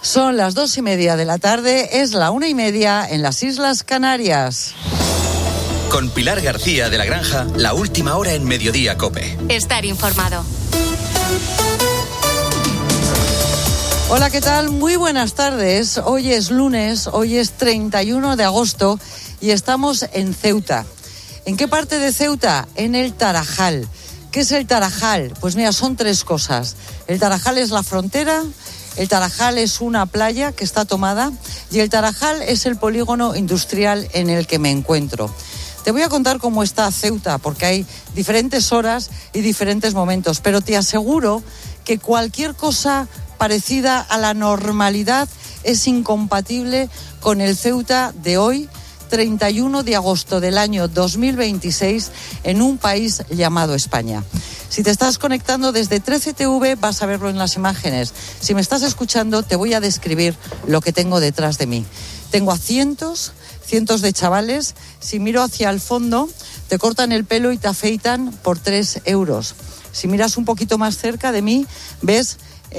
Son las 2:30 de la tarde, es la 1:30 en las Islas Canarias. Con Pilar García de la Granja, la última hora en Mediodía COPE. Estar informado. Hola, ¿qué tal? Muy buenas tardes. Hoy es lunes, hoy es 31 de agosto y estamos en Ceuta. ¿En qué parte de Ceuta? En el Tarajal. ¿Qué es el Tarajal? Pues mira, son tres cosas. El Tarajal es la frontera, el Tarajal es una playa que está tomada y el Tarajal es el polígono industrial en el que me encuentro. Te voy a contar cómo está Ceuta, porque hay diferentes horas y diferentes momentos, pero te aseguro que cualquier cosa parecida a la normalidad es incompatible con el Ceuta de hoy, 31 de agosto del año 2026, en un país llamado España. Si te estás conectando desde 13TV, vas a verlo en las imágenes. Si me estás escuchando, te voy a describir lo que tengo detrás de mí. Tengo a cientos de chavales. Si miro hacia el fondo, te cortan el pelo y te afeitan por 3 euros. Si miras un poquito más cerca de mí, ves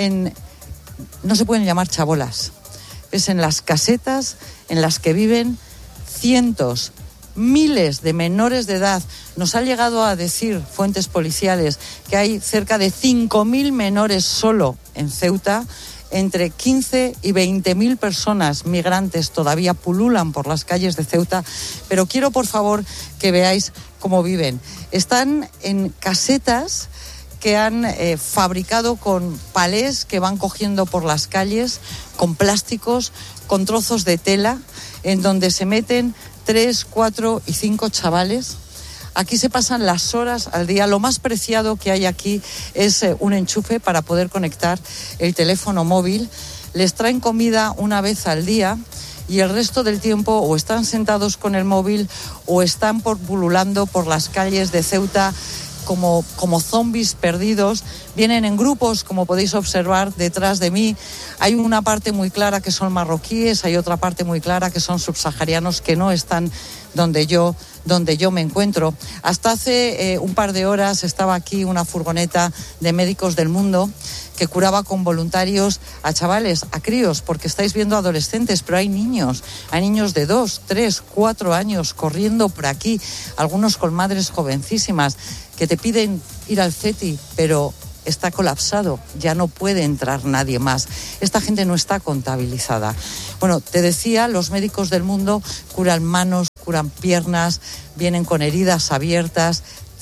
no se pueden llamar chabolas. Ves en las casetas en las que viven cientos, miles de menores de edad. Nos ha llegado a decir fuentes policiales que hay cerca de 5.000 menores solo en Ceuta. Entre 15 y 20.000 personas migrantes todavía pululan por las calles de Ceuta, pero quiero por favor que veáis cómo viven. Están en casetas que han fabricado con palés que van cogiendo por las calles, con plásticos, con trozos de tela, en donde se meten 3, 4 y 5 chavales. Aquí se pasan las horas al día. Lo más preciado que hay aquí es un enchufe para poder conectar el teléfono móvil. Les traen comida una vez al día y el resto del tiempo o están sentados con el móvil o están pululando por las calles de Ceuta como zombies perdidos. Vienen en grupos, como podéis observar detrás de mí. Hay una parte muy clara que son marroquíes, hay otra parte muy clara que son subsaharianos que no están donde yo me encuentro. Hasta hace un par de horas estaba aquí una furgoneta de Médicos del Mundo que curaba con voluntarios a chavales, a críos, porque estáis viendo adolescentes, pero hay niños de 2, 3, 4 años corriendo por aquí, algunos con madres jovencísimas que te piden ir al CETI, pero está colapsado, ya no puede entrar nadie más. Esta gente no está contabilizada. Bueno, te decía, los Médicos del Mundo curan manos, curan piernas, vienen con heridas abiertas,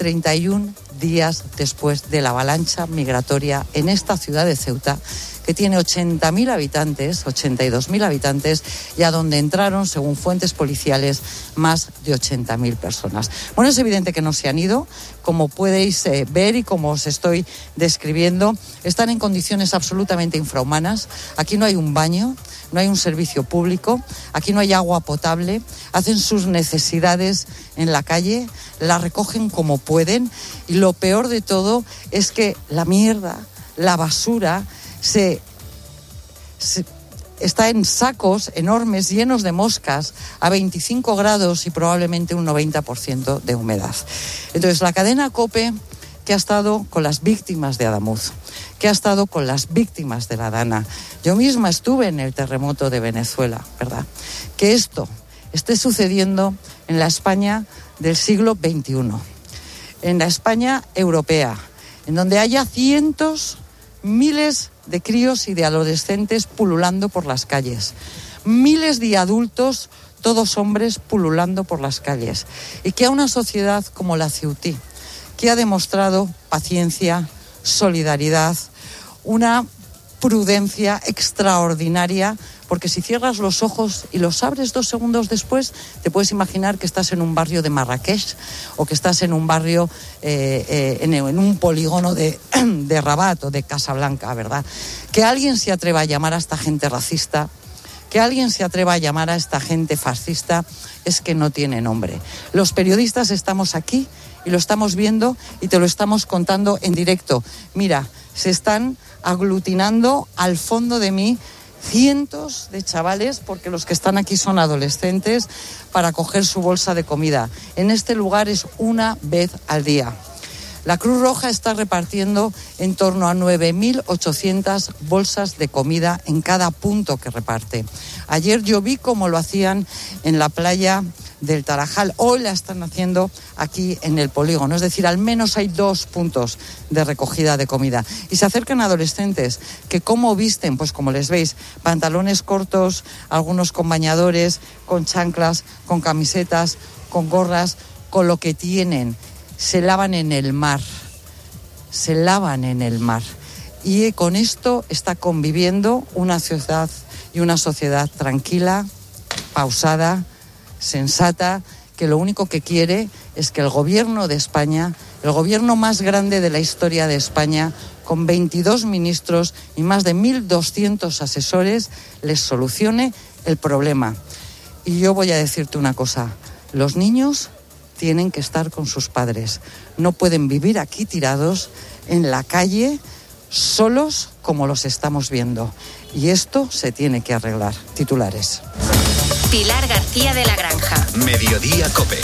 31 días después de la avalancha migratoria en esta ciudad de Ceuta, que tiene 80.000 habitantes, 82.000 habitantes, y a donde entraron, según fuentes policiales, más de 80.000 personas. Bueno, es evidente que no se han ido, como podéis ver y como os estoy describiendo, están en condiciones absolutamente infrahumanas. Aquí no hay un baño, no hay un servicio público, aquí no hay agua potable, hacen sus necesidades en la calle, la recogen como pueden, y lo peor de todo es que la mierda, la basura, está en sacos enormes llenos de moscas a 25 grados y probablemente un 90% de humedad. Entonces, la cadena COPE, que ha estado con las víctimas de Adamuz, que ha estado con las víctimas de la Dana. Yo misma estuve en el terremoto de Venezuela, ¿verdad? Que esto esté sucediendo en la España del siglo XXI, en la España europea, en donde haya cientos, miles de críos y de adolescentes pululando por las calles, miles de adultos, todos hombres, pululando por las calles, y que a una sociedad como la ceutí, que ha demostrado paciencia, solidaridad, una prudencia extraordinaria, porque si cierras los ojos y los abres 2 segundos después, te puedes imaginar que estás en un barrio de Marrakech o que estás en un barrio, en un polígono de Rabat o de Casablanca, ¿verdad? Que alguien se atreva a llamar a esta gente racista, que alguien se atreva a llamar a esta gente fascista, es que no tiene nombre. Los periodistas estamos aquí y lo estamos viendo y te lo estamos contando en directo. Mira, se están aglutinando al fondo de mí cientos de chavales, porque los que están aquí son adolescentes, para coger su bolsa de comida. En este lugar es una vez al día. La Cruz Roja está repartiendo en torno a 9.800 bolsas de comida en cada punto que reparte. Ayer yo vi cómo lo hacían en la playa del Tarajal. Hoy la están haciendo aquí en el polígono. Es decir, al menos hay 2 puntos de recogida de comida. Y se acercan adolescentes que, ¿cómo visten? Pues como les veis, pantalones cortos, algunos con bañadores, con chanclas, con camisetas, con gorras, con lo que tienen. Se lavan en el mar. Se lavan en el mar. Y con esto está conviviendo una ciudad y una sociedad tranquila, pausada, sensata, que lo único que quiere es que el gobierno de España, el gobierno más grande de la historia de España, con 22 ministros y más de 1.200 asesores, les solucione el problema. Y yo voy a decirte una cosa, los niños tienen que estar con sus padres, no pueden vivir aquí tirados en la calle, solos como los estamos viendo. Y esto se tiene que arreglar. Titulares. Pilar García de la Granja. Mediodía COPE.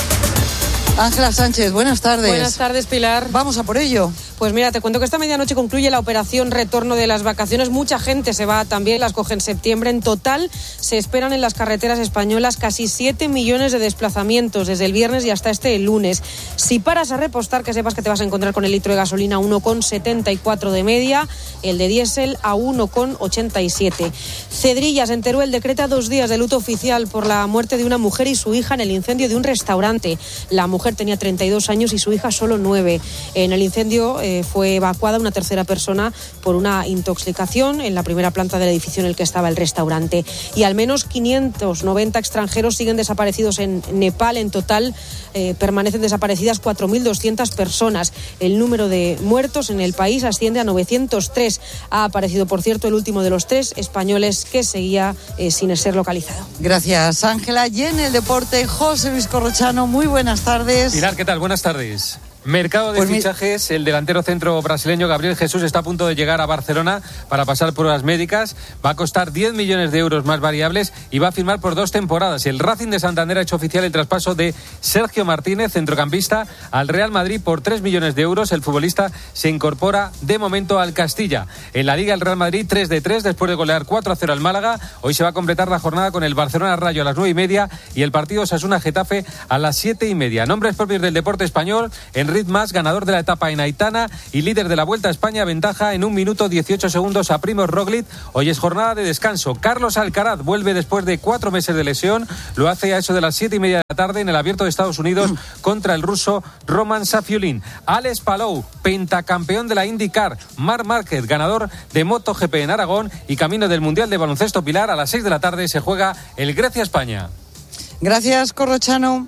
Ángela Sánchez, buenas tardes. Buenas tardes, Pilar. Vamos a por ello. Pues mira, te cuento que esta medianoche concluye la operación retorno de las vacaciones. Mucha gente se va también, las coge en septiembre. En total se esperan en las carreteras españolas casi 7 millones de desplazamientos desde el viernes y hasta este lunes. Si paras a repostar, que sepas que te vas a encontrar con el litro de gasolina a 1,74 de media, el de diésel a 1,87. Cedrillas, en Teruel, decreta 2 días de luto oficial por la muerte de una mujer y su hija en el incendio de un restaurante. La mujer tenía 32 años y su hija solo 9. En el incendio fue evacuada una tercera persona por una intoxicación en la primera planta del edificio en el que estaba el restaurante. Y al menos 590 extranjeros siguen desaparecidos en Nepal. En total permanecen desaparecidas 4.200 personas. El número de muertos en el país asciende a 903. Ha aparecido, por cierto, el último de los 3 españoles que seguía sin ser localizado. Gracias, Ángela. Y en el deporte, José Luis Corrochano, muy buenas tardes. Pilar, ¿qué tal? Buenas tardes. Mercado de fichajes, el delantero centro brasileño Gabriel Jesús está a punto de llegar a Barcelona para pasar pruebas médicas. Va a costar 10 millones de euros más variables y va a firmar por 2 temporadas. El Racing de Santander ha hecho oficial el traspaso de Sergio Martínez, centrocampista, al Real Madrid por 3 millones de euros. El futbolista se incorpora de momento al Castilla. En la Liga, el Real Madrid 3 de 3 después de golear 4-0 al Málaga. Hoy se va a completar la jornada con el Barcelona Rayo a las 9:30 y el partido Osasuna-Getafe a las 7:30. Nombres propios del deporte español: Enric Mas, ganador de la etapa en Aitana y líder de la Vuelta a España, ventaja en 1 minuto 18 segundos a Primož Roglič. Hoy es jornada de descanso. Carlos Alcaraz vuelve después de 4 meses de lesión. Lo hace a eso de las 7:30 de la tarde en el Abierto de Estados Unidos contra el ruso Roman Safiulin. Alex Palou, pentacampeón de la IndyCar. Marc Márquez, ganador de MotoGP en Aragón y camino del Mundial de Baloncesto. Pilar, a las 6 de la tarde se juega el Grecia-España. Gracias, Corrochano.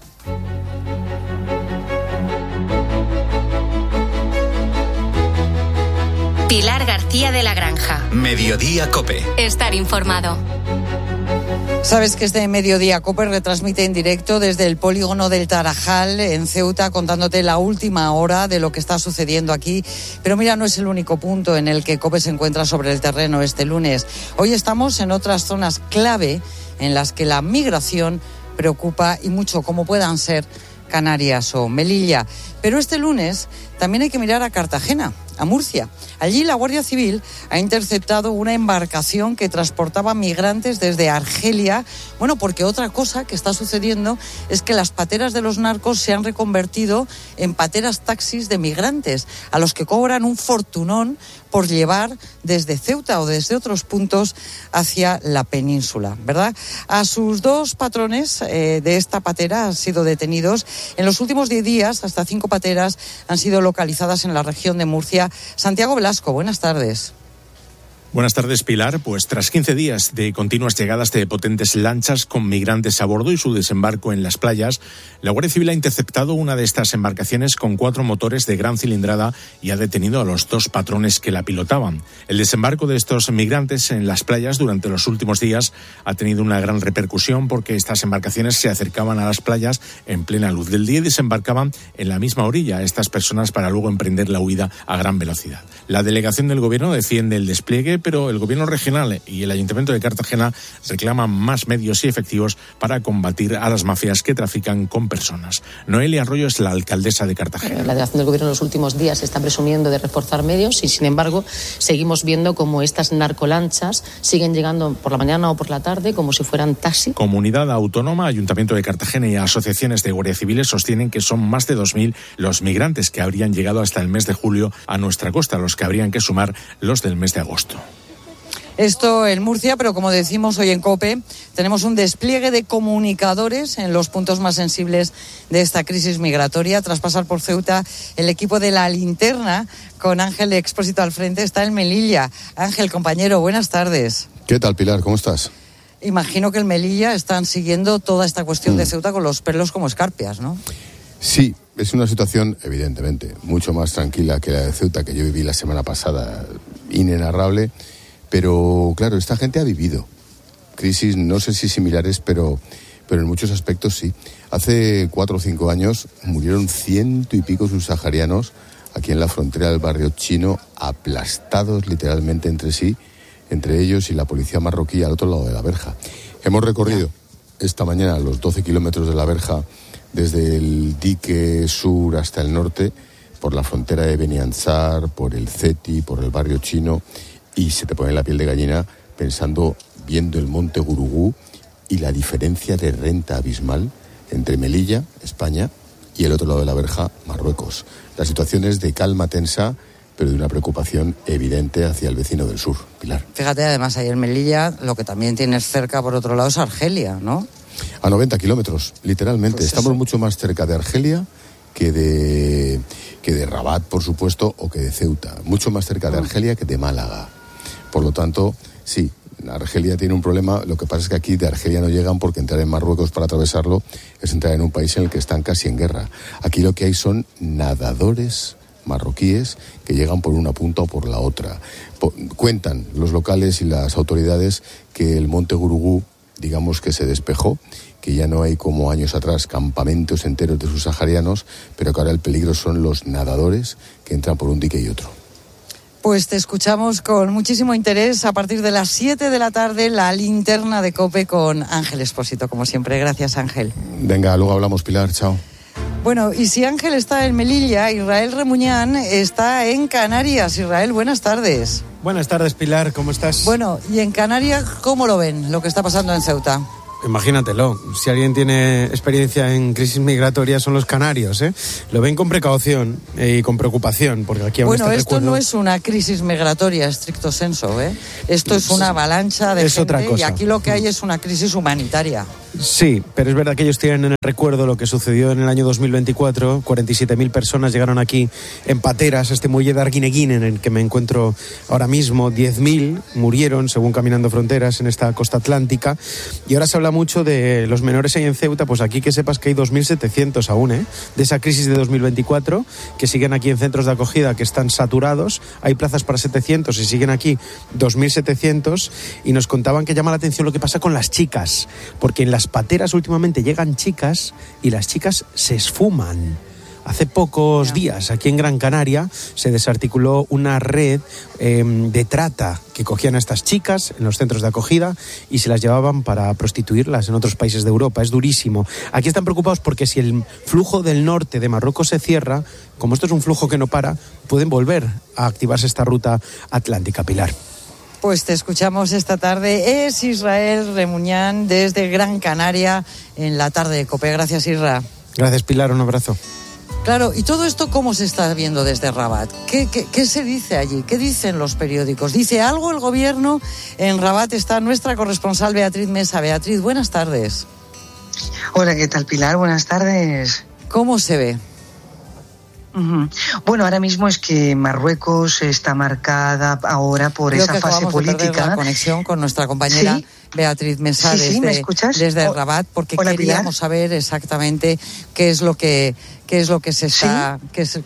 Pilar García de la Granja. Mediodía COPE. Estar informado. Sabes que este Mediodía COPE retransmite en directo desde el polígono del Tarajal en Ceuta, contándote la última hora de lo que está sucediendo aquí. Pero mira, no es el único punto en el que COPE se encuentra sobre el terreno este lunes. Hoy estamos en otras zonas clave en las que la migración preocupa y mucho, como puedan ser Canarias o Melilla. Pero este lunes también hay que mirar a Cartagena, a Murcia. Allí la Guardia Civil ha interceptado una embarcación que transportaba migrantes desde Argelia. Bueno, porque otra cosa que está sucediendo es que las pateras de los narcos se han reconvertido en pateras taxis de migrantes, a los que cobran un fortunón por llevar desde Ceuta o desde otros puntos hacia la península, ¿verdad? A sus 2 patrones de esta patera han sido detenidos. En los últimos 10 días, hasta 5 pateras han sido localizadas en la región de Murcia. Santiago Velasco, buenas tardes. Buenas tardes, Pilar. Pues tras 15 días de continuas llegadas de potentes lanchas con migrantes a bordo y su desembarco en las playas, la Guardia Civil ha interceptado una de estas embarcaciones con 4 motores de gran cilindrada y ha detenido a los 2 patrones que la pilotaban. El desembarco de estos migrantes en las playas durante los últimos días ha tenido una gran repercusión porque estas embarcaciones se acercaban a las playas en plena luz del día y desembarcaban en la misma orilla a estas personas para luego emprender la huida a gran velocidad. La delegación del Gobierno defiende el despliegue pero el gobierno regional y el Ayuntamiento de Cartagena reclaman más medios y efectivos para combatir a las mafias que trafican con personas. Noelia Arroyo es la alcaldesa de Cartagena. La delegación del gobierno en los últimos días está presumiendo de reforzar medios y, sin embargo, seguimos viendo como estas narcolanchas siguen llegando por la mañana o por la tarde como si fueran taxi. Comunidad Autónoma, Ayuntamiento de Cartagena y asociaciones de guardias civiles sostienen que son más de 2.000 los migrantes que habrían llegado hasta el mes de julio a nuestra costa, los que habrían que sumar los del mes de agosto. Esto en Murcia, pero como decimos hoy en COPE, tenemos un despliegue de comunicadores en los puntos más sensibles de esta crisis migratoria. Tras pasar por Ceuta, el equipo de La Linterna, con Ángel Expósito al frente, está en Melilla. Ángel, compañero, buenas tardes. ¿Qué tal, Pilar? ¿Cómo estás? Imagino que en Melilla están siguiendo toda esta cuestión de Ceuta con los pelos como escarpias, ¿no? Sí, es una situación, evidentemente, mucho más tranquila que la de Ceuta que yo viví la semana pasada, inenarrable, pero claro, esta gente ha vivido crisis, no sé si similares, pero en muchos aspectos sí. Hace 4 o 5 años murieron 100 y pico subsaharianos aquí en la frontera del barrio chino, aplastados literalmente entre sí, entre ellos y la policía marroquí al otro lado de la verja. Hemos recorrido esta mañana los 12 kilómetros de la verja desde el dique sur hasta el norte, por la frontera de Beni Ansar, por el Ceti, por el barrio chino, y se te pone la piel de gallina pensando, viendo el monte Gurugú y la diferencia de renta abismal entre Melilla, España, y el otro lado de la verja, Marruecos. La situación es de calma tensa, pero de una preocupación evidente hacia el vecino del sur, Pilar. Fíjate, además, ahí en Melilla, lo que también tienes cerca, por otro lado, es Argelia, ¿no? A 90 kilómetros, literalmente. Pues estamos mucho más cerca de Argelia que de Rabat, por supuesto, o que de Ceuta. Mucho más cerca de Argelia que de Málaga. Por lo tanto, sí, Argelia tiene un problema. Lo que pasa es que aquí de Argelia no llegan, porque entrar en Marruecos para atravesarlo es entrar en un país en el que están casi en guerra. Aquí lo que hay son nadadores marroquíes que llegan por una punta o por la otra. Cuentan los locales y las autoridades que el monte Gurugú, digamos que se despejó, que ya no hay como años atrás campamentos enteros de subsaharianos, pero que ahora el peligro son los nadadores que entran por un dique y otro. Pues te escuchamos con muchísimo interés a partir de las 7 de la tarde, La Linterna de COPE con Ángel Expósito, como siempre. Gracias, Ángel. Venga, luego hablamos, Pilar, chao. Bueno, y si Ángel está en Melilla, Israel Remuñán está en Canarias. Israel, buenas tardes. Buenas tardes, Pilar, ¿cómo estás? Bueno, y en Canarias, ¿cómo lo ven, lo que está pasando en Ceuta? Imagínatelo, si alguien tiene experiencia en crisis migratorias son los canarios, ¿eh? Lo ven con precaución y con preocupación, porque aquí aún bueno, esto no es una crisis migratoria estricto sensu, ¿eh? Esto es una avalancha de gente, otra cosa. Y aquí lo que hay es una crisis humanitaria. Sí, pero es verdad que ellos tienen en el recuerdo lo que sucedió en el año 2024. 47.000 personas llegaron aquí en pateras a este muelle de Arguineguín en el que me encuentro ahora mismo. 10.000 murieron, según Caminando Fronteras, en esta costa atlántica. Y ahora se habla mucho de los menores ahí en Ceuta. Pues aquí que sepas que hay 2.700 aún, de esa crisis de 2024, que siguen aquí en centros de acogida que están saturados. Hay plazas para 700 y siguen aquí 2.700. Y nos contaban que llama la atención lo que pasa con las chicas, porque en las pateras últimamente llegan chicas y las chicas se esfuman. Hace pocos días, aquí en Gran Canaria, se desarticuló una red de trata que cogían a estas chicas en los centros de acogida y se las llevaban para prostituirlas en otros países de Europa. Es durísimo. Aquí están preocupados porque si el flujo del norte de Marruecos se cierra, como esto es un flujo que no para, pueden volver a activarse esta ruta atlántica, Pilar. Pues te escuchamos esta tarde. Es Israel Remuñán desde Gran Canaria en la tarde de COPE. Gracias, Isra. Gracias, Pilar. Un abrazo. Claro, ¿y todo esto cómo se está viendo desde Rabat? ¿Qué se dice allí? ¿Qué dicen los periódicos? ¿Dice algo el gobierno? En Rabat está nuestra corresponsal Beatriz Mesa. Beatriz, buenas tardes. Hola, ¿qué tal, Pilar? Buenas tardes. ¿Cómo se ve? Bueno, ahora mismo es que Marruecos está marcada ahora por Creo esa fase política. De la conexión con nuestra compañera Beatriz Mesa ¿me escuchas? Desde Rabat, porque Hola, queríamos Pilar. saber exactamente qué es lo que se está,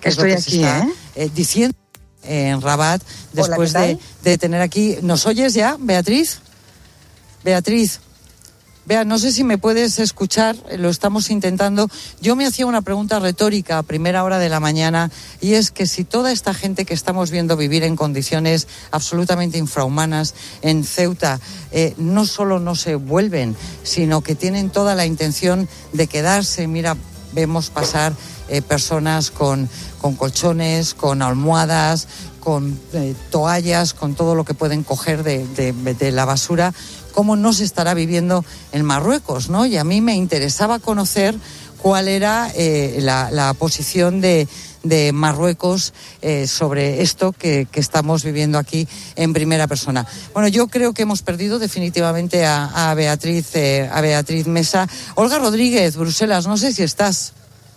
diciendo en Rabat después Hola, de tener aquí. ¿Nos oyes ya, Beatriz? Beatriz. Vea, no sé si me puedes escuchar, lo estamos intentando. Yo me hacía una pregunta retórica a primera hora de la mañana, y es que si toda esta gente que estamos viendo vivir en condiciones absolutamente infrahumanas en Ceuta, no solo no se vuelven, sino que tienen toda la intención de quedarse. Mira, vemos pasar personas con colchones, con almohadas, con toallas, con todo lo que pueden coger de la basura. ¿Cómo no se estará viviendo en Marruecos, ¿no? Y a mí me interesaba conocer cuál era la posición de Marruecos sobre esto que estamos viviendo aquí en primera persona. Bueno, yo creo que hemos perdido definitivamente a Beatriz Mesa. Olga Rodríguez, Bruselas, no sé si estás.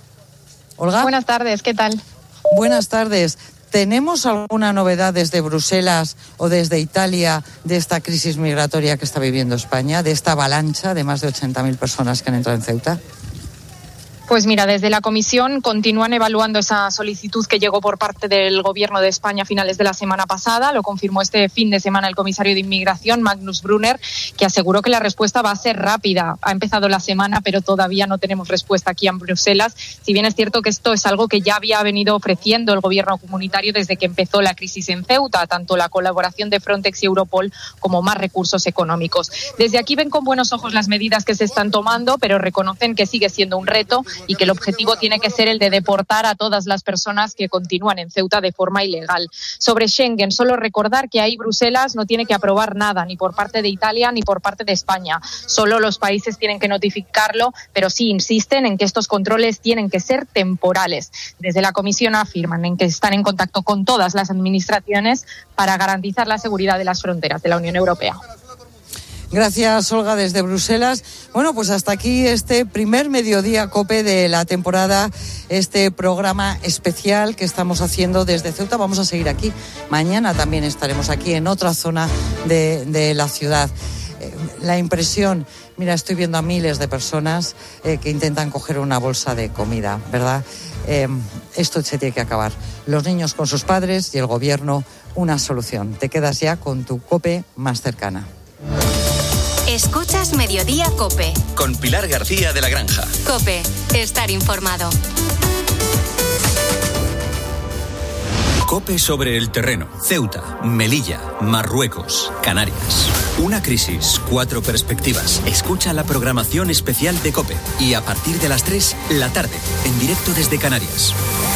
Olga. Buenas tardes, ¿qué tal? Buenas tardes. ¿Tenemos alguna novedad desde Bruselas o desde Italia de esta crisis migratoria que está viviendo España, de esta avalancha de más de 80.000 personas que han entrado en Ceuta? Pues mira, desde la Comisión continúan evaluando esa solicitud que llegó por parte del Gobierno de España a finales de la semana pasada. Lo confirmó este fin de semana el comisario de Inmigración, Magnus Brunner, que aseguró que la respuesta va a ser rápida. Ha empezado la semana, pero todavía no tenemos respuesta aquí en Bruselas. Si bien es cierto que esto es algo que ya había venido ofreciendo el Gobierno comunitario desde que empezó la crisis en Ceuta, tanto la colaboración de Frontex y Europol como más recursos económicos. Desde aquí ven con buenos ojos las medidas que se están tomando, pero reconocen que sigue siendo un reto y que el objetivo tiene que ser el de deportar a todas las personas que continúan en Ceuta de forma ilegal. Sobre Schengen, solo recordar que ahí Bruselas no tiene que aprobar nada, ni por parte de Italia ni por parte de España. Solo los países tienen que notificarlo, pero sí insisten en que estos controles tienen que ser temporales. Desde la Comisión afirman en que están en contacto con todas las administraciones para garantizar la seguridad de las fronteras de la Unión Europea. Gracias, Olga, desde Bruselas. Bueno, pues hasta aquí este primer mediodía COPE de la temporada, este programa especial que estamos haciendo desde Ceuta. Vamos a seguir aquí. Mañana también estaremos aquí en otra zona de la ciudad. La impresión, mira, estoy viendo a miles de personas que intentan coger una bolsa de comida, ¿verdad? Esto se tiene que acabar. Los niños con sus padres y el gobierno, una solución. Te quedas ya con tu COPE más cercana. Escuchas Mediodía COPE. Con Pilar García de la Granja. COPE, estar informado. COPE sobre el terreno. Ceuta, Melilla, Marruecos, Canarias. Una crisis, 4 perspectivas. Escucha la programación especial de COPE. Y a partir de las 3, la tarde, en directo desde Canarias.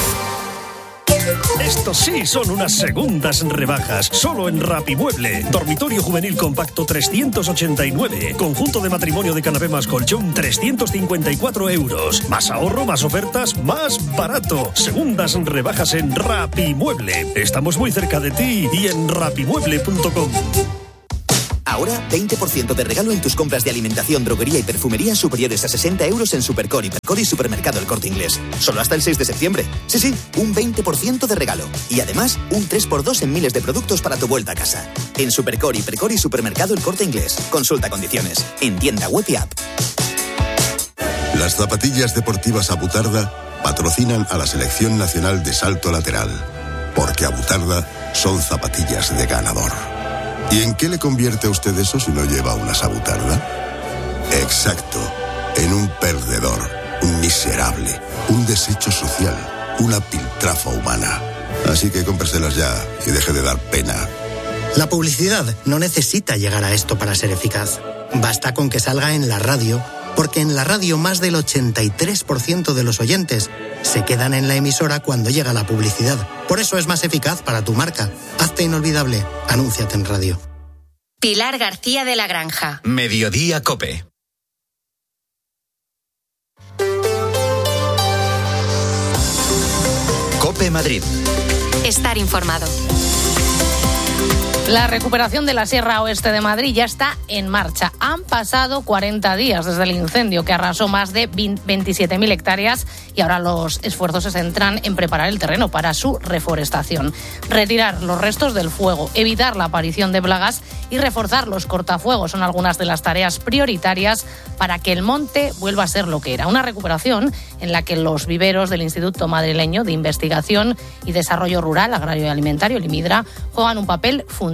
Estos sí son unas segundas rebajas, solo en Rapimueble. Dormitorio juvenil compacto 389. Conjunto de matrimonio de canapé más colchón 354 euros. Más ahorro, más ofertas, más barato. Segundas rebajas en Rapimueble. Estamos muy cerca de ti y en rapimueble.com. Ahora, 20% de regalo en tus compras de alimentación, droguería y perfumería superiores a 60 euros en Supercore, Hipercore y Supermercado El Corte Inglés. Solo hasta el 6 de septiembre. Sí, un 20% de regalo. Y además, un 3x2 en miles de productos para tu vuelta a casa. En Supercore, Hipercore y Supermercado El Corte Inglés. Consulta condiciones. En tienda web y app. Las zapatillas deportivas Abutarda patrocinan a la Selección Nacional de Salto Lateral. Porque Abutarda son zapatillas de ganador. ¿Y en qué le convierte a usted eso si no lleva una Abutarda? Exacto, en un perdedor, un miserable, un desecho social, una piltrafa humana. Así que cómpreselas ya y deje de dar pena. La publicidad no necesita llegar a esto para ser eficaz. Basta con que salga en la radio, porque en la radio más del 83% de los oyentes se quedan en la emisora cuando llega la publicidad. Por eso es más eficaz para tu marca. Hazte inolvidable. Anúnciate en radio. Pilar García de la Granja. Mediodía COPE. COPE Madrid. Estar informado. La recuperación de la Sierra Oeste de Madrid ya está en marcha. Han pasado 40 días desde el incendio que arrasó más de 27.000 hectáreas y ahora los esfuerzos se centran en preparar el terreno para su reforestación. Retirar los restos del fuego, evitar la aparición de plagas y reforzar los cortafuegos son algunas de las tareas prioritarias para que el monte vuelva a ser lo que era. Una recuperación en la que los viveros del Instituto Madrileño de Investigación y Desarrollo Rural, Agrario y Alimentario, el IMIDRA, juegan un papel fundamental.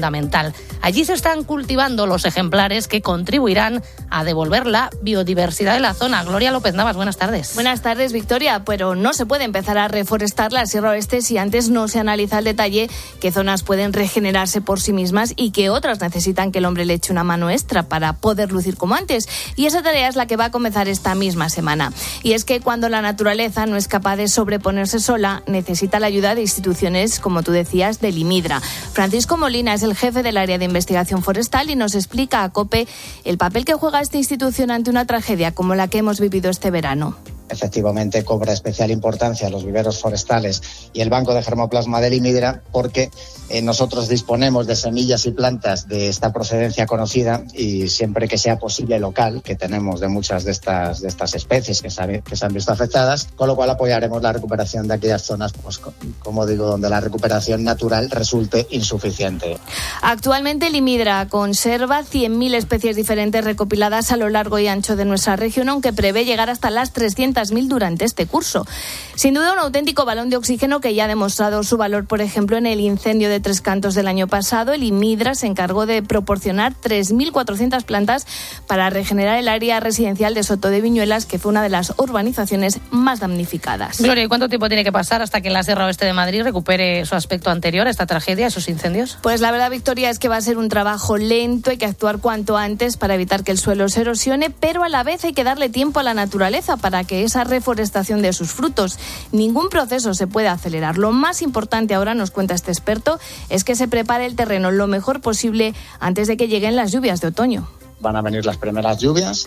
fundamental. Allí se están cultivando los ejemplares que contribuirán a devolver la biodiversidad de la zona. Gloria López Navas, buenas tardes. Buenas tardes, Victoria, pero no se puede empezar a reforestar la Sierra Oeste si antes no se analiza al detalle qué zonas pueden regenerarse por sí mismas y qué otras necesitan que el hombre le eche una mano extra para poder lucir como antes. Y esa tarea es la que va a comenzar esta misma semana. Y es que cuando la naturaleza no es capaz de sobreponerse sola, necesita la ayuda de instituciones, como tú decías, del IMIDRA. Francisco Molina es el jefe del área de investigación forestal y nos explica a COPE el papel que juega esta institución ante una tragedia como la que hemos vivido este verano. Efectivamente cobra especial importancia los viveros forestales y el banco de germoplasma del IMIDRA porque nosotros disponemos de semillas y plantas de esta procedencia conocida y siempre que sea posible local, que tenemos de muchas de estas especies que se han visto afectadas, con lo cual apoyaremos la recuperación de aquellas zonas, pues, como digo, donde la recuperación natural resulte insuficiente. Actualmente el IMIDRA conserva 100.000 especies diferentes recopiladas a lo largo y ancho de nuestra región, aunque prevé llegar hasta las 300.000 durante este curso. Sin duda un auténtico balón de oxígeno que ya ha demostrado su valor, por ejemplo, en el incendio de Tres Cantos del año pasado. El IMIDRA se encargó de proporcionar 3.400 plantas para regenerar el área residencial de Soto de Viñuelas, que fue una de las urbanizaciones más damnificadas. Gloria, ¿y cuánto tiempo tiene que pasar hasta que la Sierra Oeste de Madrid recupere su aspecto anterior a esta tragedia, a esos incendios? Pues la verdad, Victoria, es que va a ser un trabajo lento, hay que actuar cuanto antes para evitar que el suelo se erosione, pero a la vez hay que darle tiempo a la naturaleza para que esa reforestación dé sus frutos. Ningún proceso se puede acelerar. Lo más importante ahora, nos cuenta este experto, es que se prepare el terreno lo mejor posible antes de que lleguen las lluvias de otoño. Van a venir las primeras lluvias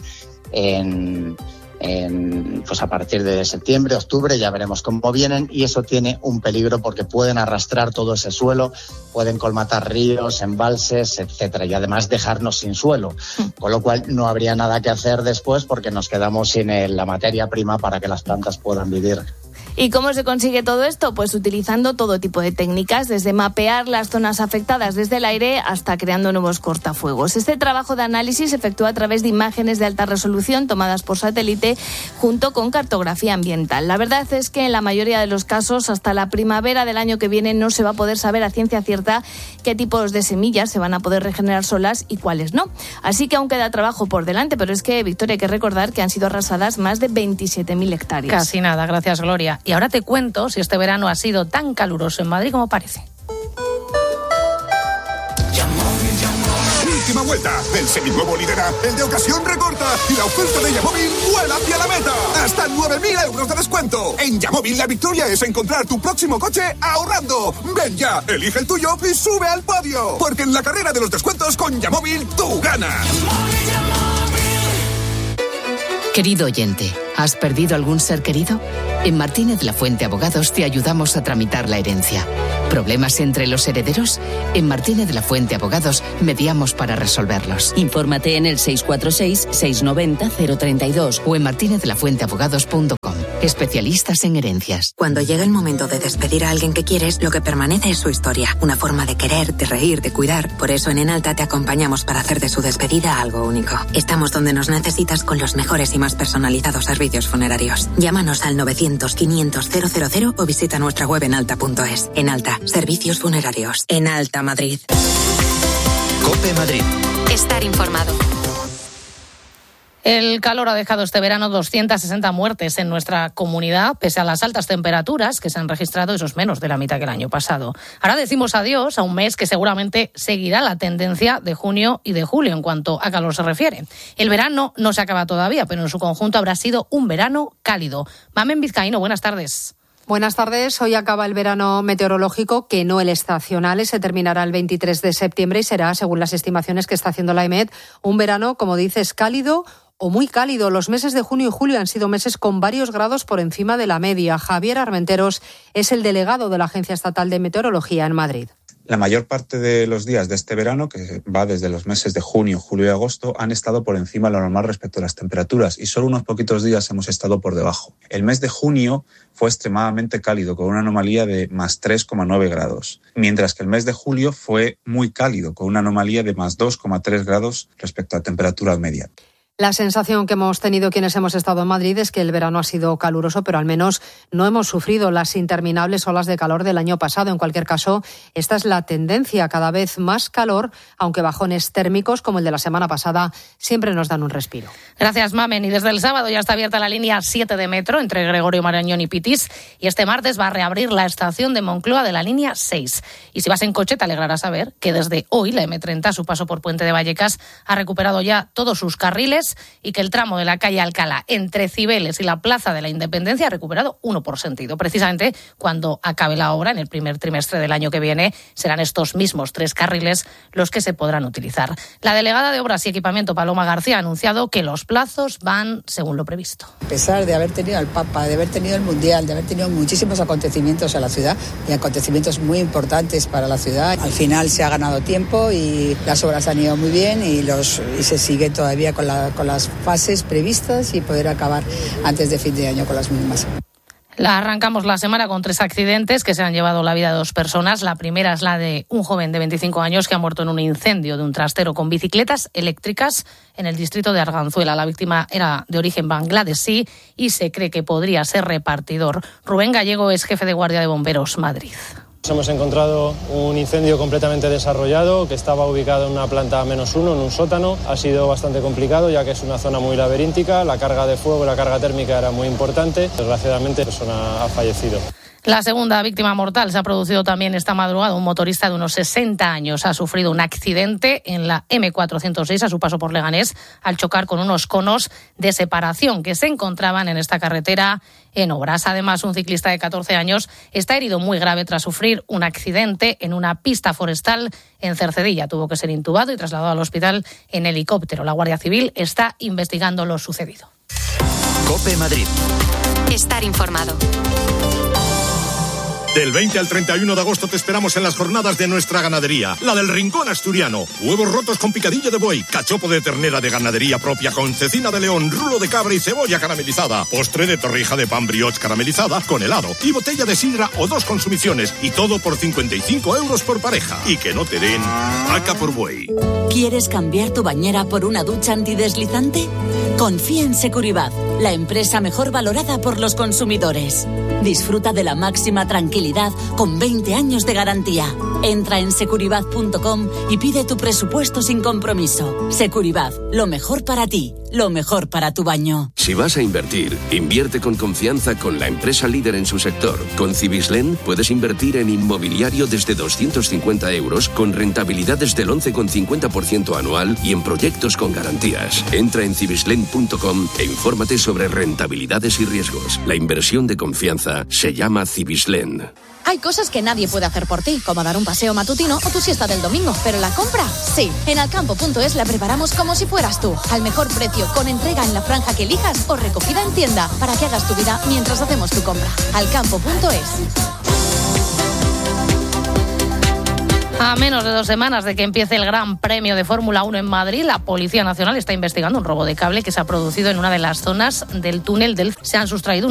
pues a partir de septiembre, octubre, ya veremos cómo vienen, y eso tiene un peligro porque pueden arrastrar todo ese suelo, pueden colmatar ríos, embalses, etcétera, y además dejarnos sin suelo, con lo cual no habría nada que hacer después porque nos quedamos sin la materia prima para que las plantas puedan vivir. ¿Y cómo se consigue todo esto? Pues utilizando todo tipo de técnicas, desde mapear las zonas afectadas desde el aire hasta creando nuevos cortafuegos. Este trabajo de análisis se efectúa a través de imágenes de alta resolución tomadas por satélite junto con cartografía ambiental. La verdad es que en la mayoría de los casos, hasta la primavera del año que viene, no se va a poder saber a ciencia cierta qué tipos de semillas se van a poder regenerar solas y cuáles no. Así que aún queda trabajo por delante, pero es que, Victoria, hay que recordar que han sido arrasadas más de 27.000 hectáreas. Casi nada, gracias, Gloria. Y ahora te cuento si este verano ha sido tan caluroso en Madrid como parece. Última vuelta. El seminuevo lidera, el de ocasión recorta y la oferta de Yamóvil vuela hacia la meta. Hasta 9.000 euros de descuento. En Yamóvil la victoria es encontrar tu próximo coche ahorrando. Ven ya, elige el tuyo y sube al podio. Porque en la carrera de los descuentos con Yamóvil tú ganas. Querido oyente, ¿has perdido algún ser querido? En Martínez Lafuente Abogados te ayudamos a tramitar la herencia. ¿Problemas entre los herederos? En Martínez Lafuente Abogados mediamos para resolverlos. Infórmate en el 646-690-032 o en martinezlafuenteabogados.com. Especialistas en herencias. Cuando llega el momento de despedir a alguien que quieres, lo que permanece es su historia. Una forma de querer, de reír, de cuidar. Por eso en Enalta te acompañamos para hacer de su despedida algo único. Estamos donde nos necesitas con los mejores y más personalizados servicios funerarios. Llámanos al 900-500-000 o visita nuestra web enalta.es. Enalta, servicios funerarios. Enalta Madrid. COPE Madrid. Estar informado. El calor ha dejado este verano 260 muertes en nuestra comunidad, pese a las altas temperaturas que se han registrado, eso es menos de la mitad que el año pasado. Ahora decimos adiós a un mes que seguramente seguirá la tendencia de junio y de julio en cuanto a calor se refiere. El verano no se acaba todavía, pero en su conjunto habrá sido un verano cálido. Mamen Vizcaíno, buenas tardes. Buenas tardes. Hoy acaba el verano meteorológico, que no el estacional. Se terminará el 23 de septiembre y será, según las estimaciones que está haciendo la EMET, un verano, como dices, cálido o muy cálido. Los meses de junio y julio han sido meses con varios grados por encima de la media. Javier Armenteros es el delegado de la Agencia Estatal de Meteorología en Madrid. La mayor parte de los días de este verano, que va desde los meses de junio, julio y agosto, han estado por encima de lo normal respecto a las temperaturas y solo unos poquitos días hemos estado por debajo. El mes de junio fue extremadamente cálido, con una anomalía de más 3,9 grados, mientras que el mes de julio fue muy cálido, con una anomalía de más 2,3 grados respecto a la temperatura media. La sensación que hemos tenido quienes hemos estado en Madrid es que el verano ha sido caluroso, pero al menos no hemos sufrido las interminables olas de calor del año pasado. En cualquier caso, esta es la tendencia, cada vez más calor, aunque bajones térmicos como el de la semana pasada siempre nos dan un respiro. Gracias, Mamen. Y desde el sábado ya está abierta la línea 7 de metro entre Gregorio Marañón y Pitis, y este martes va a reabrir la estación de Moncloa de la línea 6. Y si vas en coche te alegrará saber que desde hoy la M30 a su paso por Puente de Vallecas ha recuperado ya todos sus carriles y que el tramo de la calle Alcalá entre Cibeles y la Plaza de la Independencia ha recuperado uno por sentido. Precisamente cuando acabe la obra, en el primer trimestre del año que viene, serán estos mismos 3 carriles los que se podrán utilizar. La delegada de Obras y Equipamiento, Paloma García, ha anunciado que los plazos van según lo previsto. A pesar de haber tenido al Papa, de haber tenido el Mundial, de haber tenido muchísimos acontecimientos en la ciudad y acontecimientos muy importantes para la ciudad, al final se ha ganado tiempo y las obras han ido muy bien y se sigue todavía con las fases previstas y poder acabar antes de fin de año con las mismas. Arrancamos la semana con 3 accidentes que se han llevado la vida de 2 personas. La primera es la de un joven de 25 años que ha muerto en un incendio de un trastero con bicicletas eléctricas en el distrito de Arganzuela. La víctima era de origen bangladesí y se cree que podría ser repartidor. Rubén Gallego es jefe de Guardia de Bomberos Madrid. Hemos encontrado un incendio completamente desarrollado que estaba ubicado en una planta -1, en un sótano. Ha sido bastante complicado ya que es una zona muy laberíntica, la carga de fuego y la carga térmica era muy importante. Desgraciadamente, la persona ha fallecido. La segunda víctima mortal se ha producido también esta madrugada. Un motorista de unos 60 años ha sufrido un accidente en la M406 a su paso por Leganés al chocar con unos conos de separación que se encontraban en esta carretera en obras. Además, un ciclista de 14 años está herido muy grave tras sufrir un accidente en una pista forestal en Cercedilla. Tuvo que ser intubado y trasladado al hospital en helicóptero. La Guardia Civil está investigando lo sucedido. COPE Madrid. Estar informado. Del 20 al 31 de agosto te esperamos en las jornadas de nuestra ganadería, la del Rincón Asturiano. Huevos rotos con picadillo de buey, cachopo de ternera de ganadería propia con cecina de león, rulo de cabra y cebolla caramelizada, postre de torrija de pan brioche caramelizada con helado y botella de sidra o 2 consumiciones y todo por 55 euros por pareja. Y que no te den vaca por buey. ¿Quieres cambiar tu bañera por una ducha antideslizante? Confía en Securibat, la empresa mejor valorada por los consumidores. Disfruta de la máxima tranquilidad con 20 años de garantía. Entra en securibat.com y pide tu presupuesto sin compromiso. Securibat, lo mejor para ti, lo mejor para tu baño. Si vas a invertir, invierte con confianza con la empresa líder en su sector. Con Cibislen puedes invertir en inmobiliario desde 250 euros con rentabilidades del 11,50% anual y en proyectos con garantías. Entra en cibislen.com e infórmate sobre rentabilidades y riesgos. La inversión de confianza se llama Cibislen. Hay cosas que nadie puede hacer por ti, como dar un paseo matutino o tu siesta del domingo, pero la compra, sí. En Alcampo.es la preparamos como si fueras tú, al mejor precio, con entrega en la franja que elijas o recogida en tienda, para que hagas tu vida mientras hacemos tu compra. Alcampo.es. A menos de 2 semanas de que empiece el Gran Premio de Fórmula 1 en Madrid, la Policía Nacional está investigando un robo de cable que se ha producido en una de las zonas del túnel del... Se han sustraído